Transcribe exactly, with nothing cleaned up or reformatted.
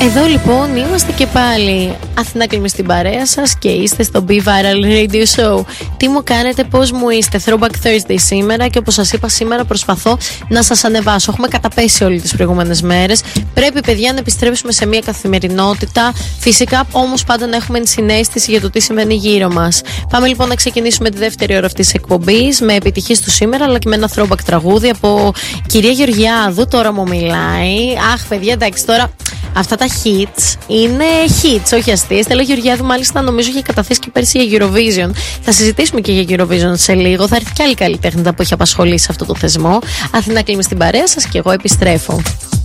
Εδώ λοιπόν είμαστε και πάλι. Αθηνά Κλίμη στην παρέα σας και είστε στο Be Viral Radio Show. Τι μου κάνετε, πώς μου είστε? Throwback Thursday σήμερα και όπως σας είπα, σήμερα προσπαθώ να σας ανεβάσω. Έχουμε καταπέσει όλες τις προηγούμενες μέρες. Πρέπει, παιδιά, να επιστρέψουμε σε μια καθημερινότητα. Φυσικά όμως πάντα να έχουμε ενσυναίσθηση για το τι συμβαίνει γύρω μας. Πάμε λοιπόν να ξεκινήσουμε τη δεύτερη ώρα αυτής της εκπομπής με επιτυχίες του σήμερα, αλλά και με ένα throwback τραγούδι από κυρία Γεωργιάδου. Τώρα μου μιλάει. Αχ, παιδιά, εντάξει, τώρα. Αυτά τα hits είναι hits, όχι αστείες. Στέλλα Γεωργιάδου, μάλιστα, νομίζω είχε καταθέσει και πέρσι για Eurovision. Θα συζητήσουμε και για Eurovision σε λίγο. Θα έρθει και άλλη καλλιτέχνητα που έχει απασχολήσει αυτό το θεσμό. Αθηνά Κλίμη στην παρέα σας και εγώ επιστρέφω.